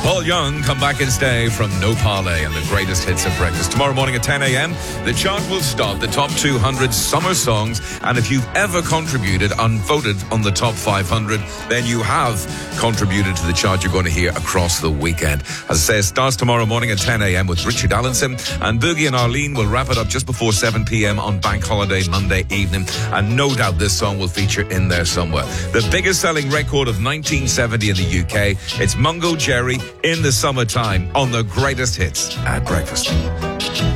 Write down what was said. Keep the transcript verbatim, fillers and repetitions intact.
Paul Young, Come Back and Stay from No Parlay and the greatest hits of breakfast. Tomorrow morning at ten a.m, the chart will start the top two hundred summer songs. And if you've ever contributed and voted on the top five hundred, then you have contributed to the chart you're going to hear across the weekend. As I say, it starts tomorrow morning at ten a.m. with Richard Allenson, and Boogie and Arlene will wrap it up just before seven p.m. on Bank Holiday Monday evening. And no doubt this song will feature in there somewhere. The biggest selling record of nineteen seventy in the U K. It's Mungo Jerry, In the Summertime, on the greatest hits at breakfast.